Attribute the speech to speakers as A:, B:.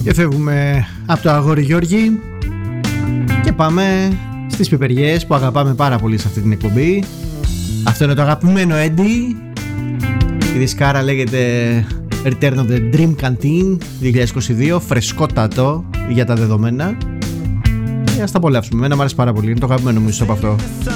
A: Και φεύγουμε από το αγόρι Γιώργη και πάμε στις πιπεριές που αγαπάμε πάρα πολύ σε αυτή την εκπομπή. Αυτό είναι το αγαπημένο Eddie. Η δισκάρα λέγεται Return of the Dream Canteen 2022, φρεσκότατο για τα δεδομένα. Ας τα απολαύσουμε, εμένα μου άρεσε πάρα πολύ, είναι το αγαπημένο μου από αυτό.